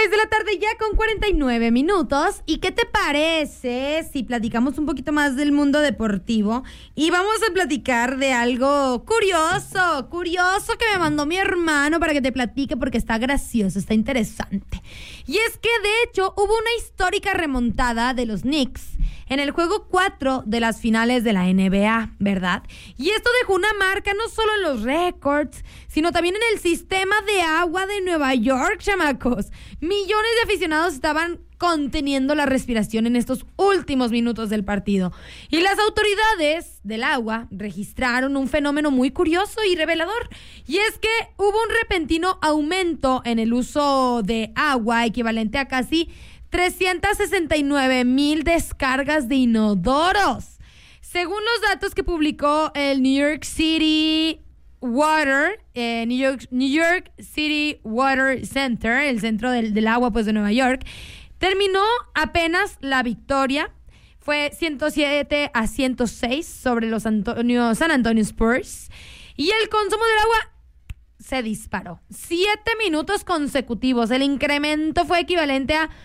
6 de la tarde ya con 49 minutos. ¿Y qué te parece si platicamos un poquito más del mundo deportivo? Y vamos a platicar de algo curioso que me mandó mi hermano para que te platique porque está gracioso, está interesante. Y es que de hecho hubo una histórica remontada de los Knicks en el juego 4 de las finales de la NBA, ¿verdad? Y esto dejó una marca no solo en los récords, sino también en el sistema de agua de Nueva York, chamacos. Millones de aficionados estaban conteniendo la respiración en estos últimos minutos del partido. Y las autoridades del agua registraron un fenómeno muy curioso y revelador. Y es que hubo un repentino aumento en el uso de agua, equivalente a casi 369,000 descargas de inodoros. Según los datos que publicó el New York City Water Center, el centro del agua pues de Nueva York, terminó apenas la victoria. Fue 107-106 sobre los San Antonio Spurs. Y el consumo del agua se disparó. 7 minutos consecutivos. El incremento fue equivalente a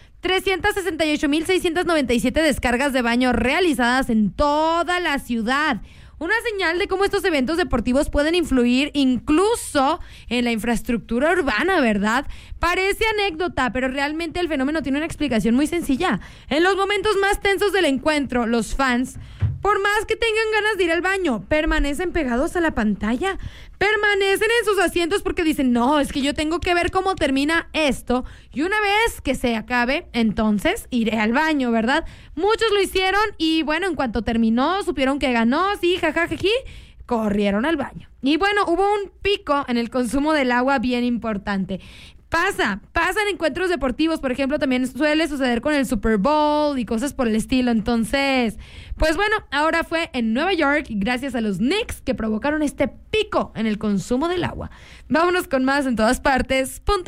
368,697 descargas de baño realizadas en toda la ciudad. Una señal de cómo estos eventos deportivos pueden influir incluso en la infraestructura urbana, ¿verdad? Parece anécdota, pero realmente el fenómeno tiene una explicación muy sencilla. En los momentos más tensos del encuentro, los fans, por más que tengan ganas de ir al baño, permanecen pegados a la pantalla, permanecen en sus asientos porque dicen, no, es que yo tengo que ver cómo termina esto y una vez que se acabe, entonces iré al baño, ¿verdad? Muchos lo hicieron y bueno, en cuanto terminó, supieron que ganó, sí, jajajaji, corrieron al baño. Y bueno, hubo un pico en el consumo del agua bien importante. Pasa en encuentros deportivos, por ejemplo, también suele suceder con el Super Bowl y cosas por el estilo. Entonces, pues bueno, ahora fue en Nueva York y gracias a los Knicks que provocaron este pico en el consumo del agua. Vámonos con más en todas partes. Ponte